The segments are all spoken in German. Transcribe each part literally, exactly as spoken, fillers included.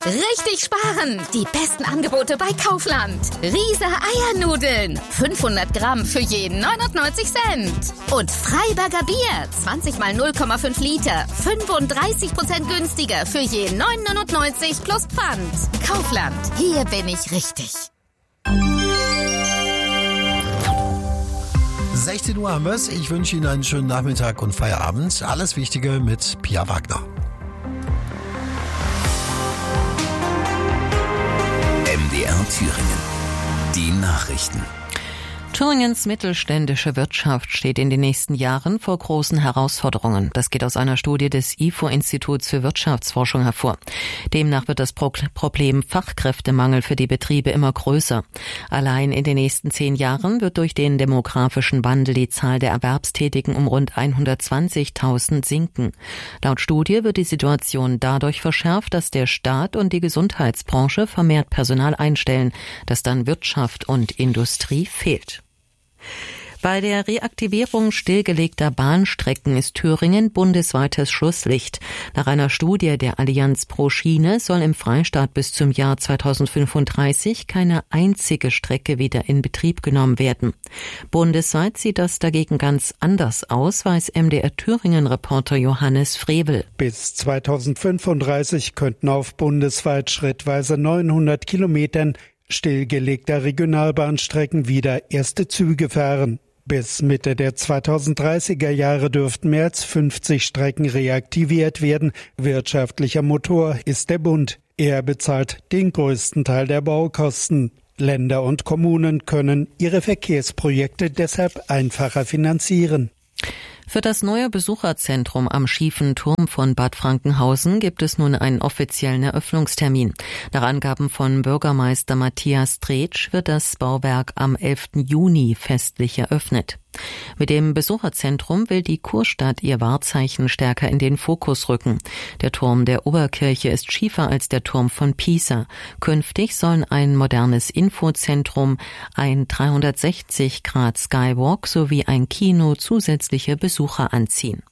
Richtig sparen! Die besten Angebote bei Kaufland. Riese Eiernudeln. fünfhundert Gramm für jeden neunundneunzig Cent. Und Freiberger Bier. zwanzig mal null Komma fünf Liter. fünfunddreißig Prozent günstiger für jeden neun neunundneunzig plus Pfand. Kaufland. Hier bin ich richtig. sechzehn Uhr haben wir es. Ich wünsche Ihnen einen schönen Nachmittag und Feierabend. Alles Wichtige mit Pia Wagner. M D R Thüringen. Die Nachrichten. Thüringens mittelständische Wirtschaft steht in den nächsten Jahren vor großen Herausforderungen. Das geht aus einer Studie des I F O-Instituts für Wirtschaftsforschung hervor. Demnach wird das Problem Fachkräftemangel für die Betriebe immer größer. Allein in den nächsten zehn Jahren wird durch den demografischen Wandel die Zahl der Erwerbstätigen um rund hundertzwanzigtausend sinken. Laut Studie wird die Situation dadurch verschärft, dass der Staat und die Gesundheitsbranche vermehrt Personal einstellen, das dann Wirtschaft und Industrie fehlt. Bei der Reaktivierung stillgelegter Bahnstrecken ist Thüringen bundesweites Schlusslicht. Nach einer Studie der Allianz pro Schiene soll im Freistaat bis zum Jahr zweitausendfünfunddreißig keine einzige Strecke wieder in Betrieb genommen werden. Bundesweit sieht das dagegen ganz anders aus, weiß M D R Thüringen-Reporter Johannes Frevel. Bis zweitausendfünfunddreißig könnten auf bundesweit schrittweise neunhundert Kilometern stillgelegter Regionalbahnstrecken wieder erste Züge fahren. Bis Mitte der zweitausenddreißiger Jahre dürften mehr als fünfzig Strecken reaktiviert werden. Wirtschaftlicher Motor ist der Bund. Er bezahlt den größten Teil der Baukosten. Länder und Kommunen können ihre Verkehrsprojekte deshalb einfacher finanzieren. Für das neue Besucherzentrum am Schiefen Turm von Bad Frankenhausen gibt es nun einen offiziellen Eröffnungstermin. Nach Angaben von Bürgermeister Matthias Tretsch wird das Bauwerk am elften Juni festlich eröffnet. Mit dem Besucherzentrum will die Kurstadt ihr Wahrzeichen stärker in den Fokus rücken. Der Turm der Oberkirche ist schiefer als der Turm von Pisa. Künftig sollen ein modernes Infozentrum, ein dreihundertsechzig Grad Skywalk sowie ein Kino zusätzliche Besucher anziehen.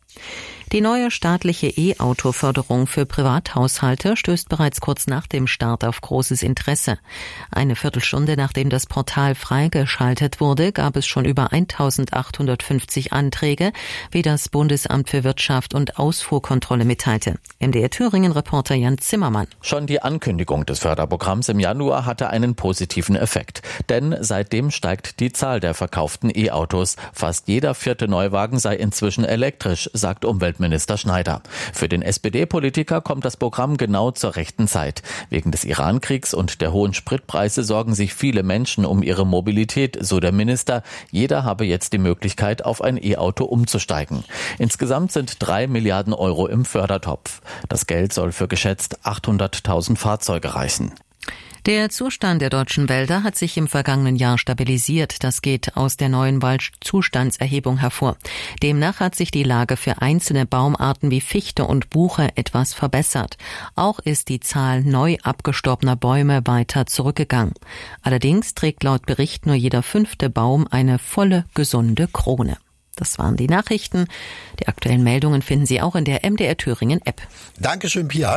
Die neue staatliche E-Auto-Förderung für Privathaushalte stößt bereits kurz nach dem Start auf großes Interesse. Eine Viertelstunde nachdem das Portal freigeschaltet wurde, gab es schon über eintausendachthundertfünfzig Anträge, wie das Bundesamt für Wirtschaft und Ausfuhrkontrolle mitteilte. M D R Thüringen-Reporter Jan Zimmermann. Schon die Ankündigung des Förderprogramms im Januar hatte einen positiven Effekt. Denn seitdem steigt die Zahl der verkauften E-Autos. Fast jeder vierte Neuwagen sei inzwischen elektrisch, sagt Umweltminister Minister Schneider. Für den S P D-Politiker kommt das Programm genau zur rechten Zeit. Wegen des Iran-Kriegs und der hohen Spritpreise sorgen sich viele Menschen um ihre Mobilität, so der Minister. Jeder habe jetzt die Möglichkeit, auf ein E-Auto umzusteigen. Insgesamt sind drei Milliarden Euro im Fördertopf. Das Geld soll für geschätzt achthunderttausend Fahrzeuge reichen. Der Zustand der deutschen Wälder hat sich im vergangenen Jahr stabilisiert. Das geht aus der neuen Waldzustandserhebung hervor. Demnach hat sich die Lage für einzelne Baumarten wie Fichte und Buche etwas verbessert. Auch ist die Zahl neu abgestorbener Bäume weiter zurückgegangen. Allerdings trägt laut Bericht nur jeder fünfte Baum eine volle, gesunde Krone. Das waren die Nachrichten. Die aktuellen Meldungen finden Sie auch in der M D R Thüringen App. Dankeschön, Pia.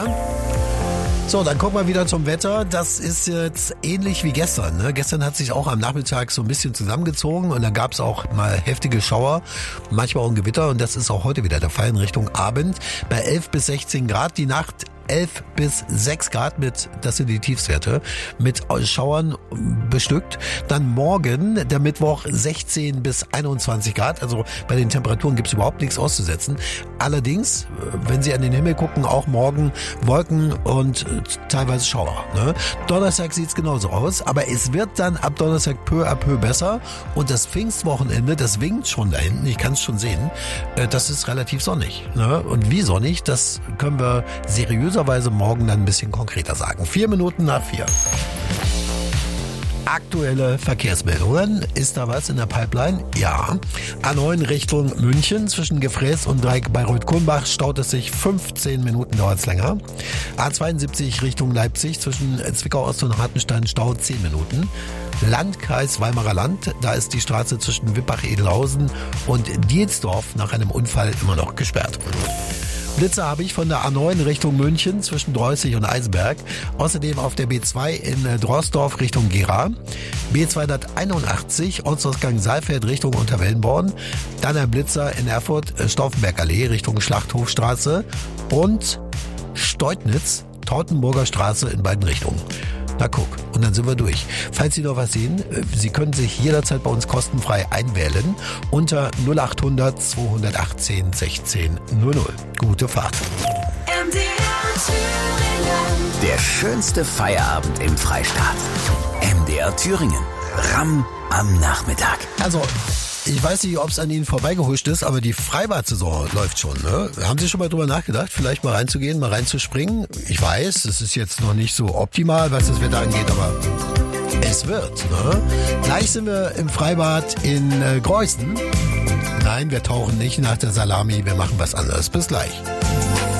So, dann gucken wir wieder zum Wetter. Das ist jetzt ähnlich wie gestern. Ne? Gestern hat sich auch am Nachmittag so ein bisschen zusammengezogen und dann gab es auch mal heftige Schauer, manchmal auch ein Gewitter und das ist auch heute wieder der Fall in Richtung Abend. Bei elf bis sechzehn Grad, die Nacht elf bis sechs Grad mit, das sind die Tiefstwerte, mit Schauern bestückt. Dann morgen, der Mittwoch, sechzehn bis einundzwanzig Grad. Also bei den Temperaturen gibt es überhaupt nichts auszusetzen. Allerdings, wenn Sie an den Himmel gucken, auch morgen Wolken und teilweise Schauer. Ne? Donnerstag sieht es genauso aus, aber es wird dann ab Donnerstag peu à peu besser und das Pfingstwochenende, das winkt schon da hinten, ich kann es schon sehen, das ist relativ sonnig. Ne? Und wie sonnig, das können wir seriöserweise morgen dann ein bisschen konkreter sagen. Vier Minuten nach vier. Aktuelle Verkehrsmeldungen. Ist da was in der Pipeline? Ja. A neun Richtung München zwischen Gefräß und Dreieck Bayreuth-Kulmbach staut es sich fünfzehn Minuten, dauert es länger. A zweiundsiebzig Richtung Leipzig zwischen Zwickau Ost und Hartenstein Stau zehn Minuten. Landkreis Weimarer Land, da ist die Straße zwischen Wippach-Edelhausen und Dielsdorf nach einem Unfall immer noch gesperrt. Blitzer habe ich von der A neun Richtung München zwischen Dreußig und Eisenberg. Außerdem auf der B zwei in Drosdorf Richtung Gera. B zweihunderteinundachtzig Ortsausgang Saalfeld Richtung Unterwellenborn. Dann ein Blitzer in Erfurt Stauffenbergallee Richtung Schlachthofstraße. Und Steutnitz Tautenburger Straße in beiden Richtungen. Na guck, und dann sind wir durch. Falls Sie noch was sehen, Sie können sich jederzeit bei uns kostenfrei einwählen unter null acht hundert zweihundertachtzehn sechzehn null null. Gute Fahrt. Der schönste Feierabend im Freistaat. M D R Thüringen. Ramm am Nachmittag. Also, ich weiß nicht, ob es an Ihnen vorbeigehuscht ist, aber die Freibad-Saison läuft schon. Ne? Haben Sie schon mal drüber nachgedacht, vielleicht mal reinzugehen, mal reinzuspringen? Ich weiß, es ist jetzt noch nicht so optimal, was das Wetter angeht, aber es wird. Ne? Gleich sind wir im Freibad in äh, Greußen. Nein, wir tauchen nicht nach der Salami, wir machen was anderes. Bis gleich.